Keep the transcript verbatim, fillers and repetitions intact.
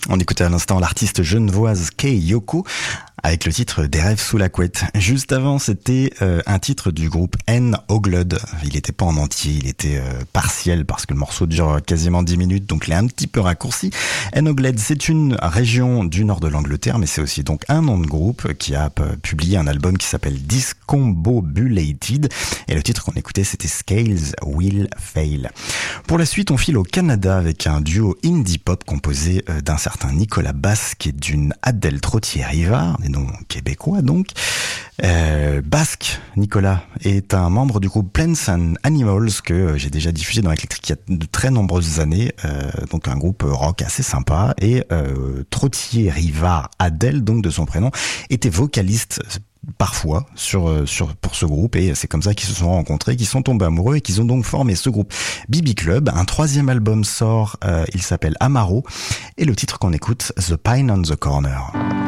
On écoutait à l'instant l'artiste genevoise Kei Yoko avec le titre Des rêves sous la couette. Juste avant, c'était euh, un titre du groupe N Oglod. Il était pas en entier, il était euh, partiel parce que le morceau dure quasiment dix minutes, donc il est un petit peu raccourci. N Oglod, c'est une région du nord de l'Angleterre, mais c'est aussi donc un nom de groupe qui a euh, publié un album qui s'appelle Discombobulated. Et le titre qu'on écoutait, c'était Scales Will Fail. Pour la suite, on file au Canada avec un duo indie pop composé euh, d'un certain Nicolas Basque et d'une Adèle Trottier-Rivard, des noms québécois donc. Euh, Basque, Nicolas, est un membre du groupe Plants and Animals que euh, j'ai déjà diffusé dans Électrique il y a de très nombreuses années, euh, donc un groupe rock assez sympa. Et euh, Trottier-Rivard, Adèle, donc de son prénom, était vocaliste parfois sur sur pour ce groupe, et c'est comme ça qu'ils se sont rencontrés, qu'ils sont tombés amoureux et qu'ils ont donc formé ce groupe B B Club. Un troisième album sort, euh, il s'appelle Amaro, et le titre qu'on écoute, The Pine on the Corner.